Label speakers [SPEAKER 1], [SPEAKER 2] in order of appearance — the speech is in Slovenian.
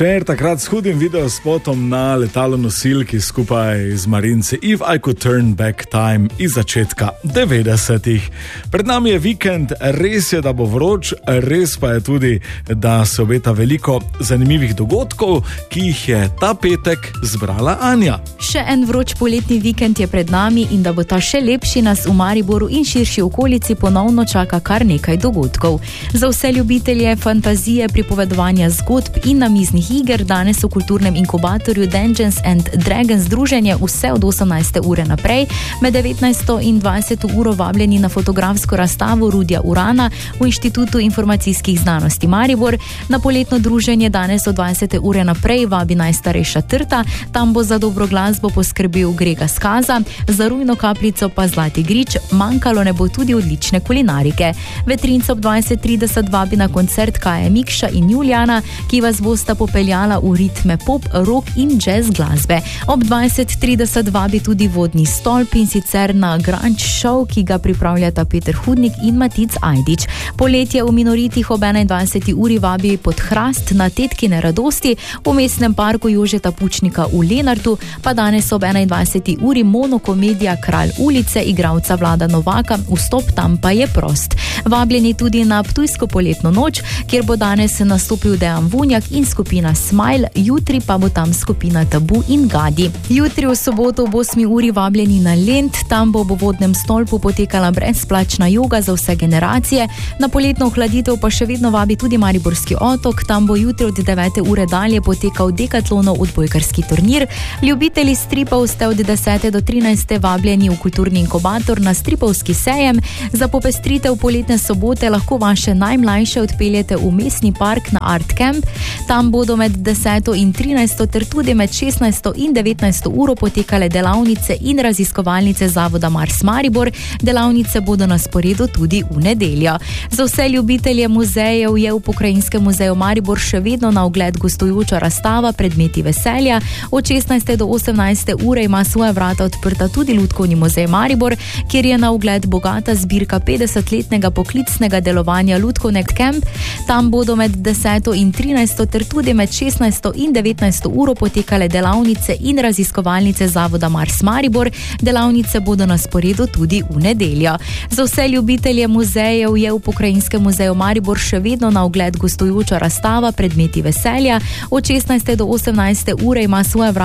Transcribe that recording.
[SPEAKER 1] večer, takrat s hudim videospotom na letalonosilki skupaj z marinci If I Could Turn Back Time iz začetka 90-ih. Pred nami je vikend, res je, da bo vroč, res pa je tudi, da se obeta veliko zanimivih dogodkov, ki jih je ta petek zbrala Anja.
[SPEAKER 2] Še en vroč poletni vikend je pred nami in da bo ta še lepši, nas v Mariboru in širši okolici ponovno čaka kar nekaj dogodkov. Za vse ljubitelje fantazije, pripovedovanja zgodb in namiznih iger danes v kulturnem inkubatorju Dungeons and Dragons združenje vse od 18. ure naprej, med 19. in 20. uro vabljeni na fotografsko razstavo Rudija Urana v Inštitutu informacijskih znanosti Maribor. Na poletno druženje danes od 20. ure naprej vabi najstarejša trta, tam bo za dobro glasbo poskrbel Grega Skaza, za rujno kapljico pa Zlati Grič, manjkalo ne bo tudi odlične kulinarike. Vetrinc ob 20:30 vabi na koncert Kaje Mikša in Julijana, ki vas bosta popeljala v ritme pop, rock in jazz glasbe. Ob 20:30 vabi tudi vodni stolp in sicer na grunge show, ki ga pripravljata Peter Hudnik in Matic Ajdič. Poletje v Minoritih ob 21. uri vabi pod hrast na Tetkine radosti, v mestnem parku Jožeta Pučnika v Lenartu, pa danes ob 21. uri monokomedija Kralj ulice igralca Vlada Novaka, vstop tam pa je prost. Vabljeni tudi na ptujsko poletno noč, kjer bo danes nastopil Dejan Vunjak in skupina Smile, jutri pa bo tam skupina Tabu in Gadi. Jutri v soboto ob 8. uri vabljeni na Lent, tam bo v vodnem stolpu potekala brezplačna joga za vse generacije, na poletno ohladitev pa še vedno vabi tudi Mariborski otok, tam bo jutri od 9. ure dalje potekal Dekatlonov odbojkarski turnir. Ljubitelji stripov ste od 10. do 13. vabljeni v kulturni inkubator na stripovski sejem. Za popestritev poletne sobote lahko vaše najmlajše odpeljete v mestni park na Art Camp. Tam bodo med 10. in 13. ter tudi med 16. in 19. uro potekale delavnice in raziskovalnice Zavoda Mars Maribor. Delavnice bodo na sporedu tudi v nedeljo. Za vse ljubitelje muzejev je v Pokrajinskem muzeju Maribor še vedno na ogled gostujoča razstava Predmeti veselja. Od 16. do 18. ure ima svoja vrata odprta tudi Lutkovni muzej Maribor, kjer je na ogled bogata zbirka 50-letnega poklicnega delovanja Lutkovne Camp. Tam bodo med 10. in 13. ter tudi med 16. in 19. uro potekale delavnice in raziskovalnice Zavoda Mars Maribor. Delavnice bodo na sporedu tudi v nedeljo. Za vse ljubitelje muzejev je v Pokrajinskem muzeju Maribor še vedno na ogled gostujoča razstava Predmeti veselja. Od 16. do 18. ure ima svoja vrata